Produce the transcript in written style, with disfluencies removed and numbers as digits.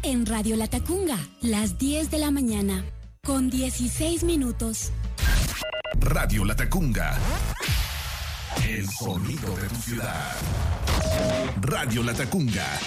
en Radio Latacunga, las 10 de la mañana, con 16 minutos. Radio Latacunga. El sonido de tu ciudad. Radio Latacunga.